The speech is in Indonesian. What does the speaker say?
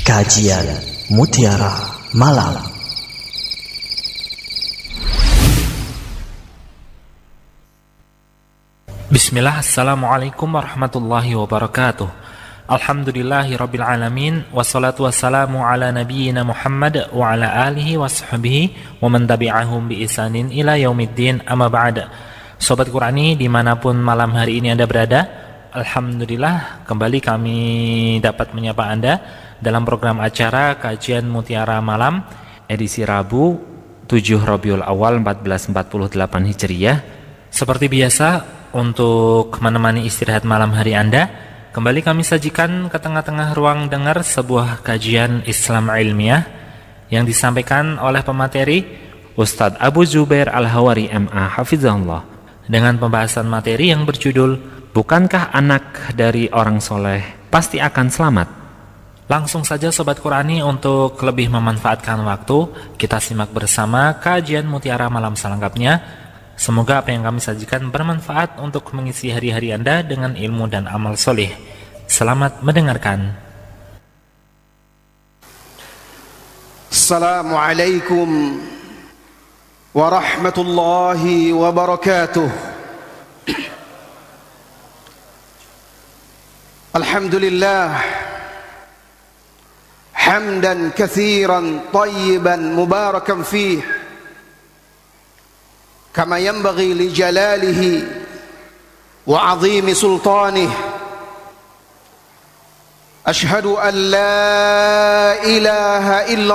Kajian Mutiara Malam. Bismillah, assalamualaikum warahmatullahi wabarakatuh. Alhamdulillahi rabbil alamin. Wassalatu wassalamu ala nabiyyina Muhammad wa ala alihi wa sahbihi wa man tabi'ahum bi ihsanin ila yaumiddin, amma ba'd. Sobat Qurani dimanapun malam hari ini Anda berada, alhamdulillah kembali kami dapat menyapa Anda dalam program acara Kajian Mutiara Malam edisi Rabu 7 Rabiul Awal 1448 Hijriah. Seperti biasa, untuk menemani istirahat malam hari Anda, kembali kami sajikan ke tengah-tengah ruang dengar sebuah kajian Islam ilmiah yang disampaikan oleh pemateri Ustadz Abu Zubair Al-Hawari MA Hafizahullah, dengan pembahasan materi yang berjudul Bukankah anak dari orang soleh pasti akan selamat? Langsung saja Sobat Qurani, untuk lebih memanfaatkan waktu, kita simak bersama kajian Mutiara Malam selengkapnya. Semoga apa yang kami sajikan bermanfaat untuk mengisi hari-hari Anda dengan ilmu dan amal soleh. Selamat mendengarkan. Assalamualaikum warahmatullahi wabarakatuh. Alhamdulillah, hamdan katsiran tayyiban mubarakan fih, kama yanbaghi li jalalihi wa 'azimi sultanih. Ashhadu an la ilaha illa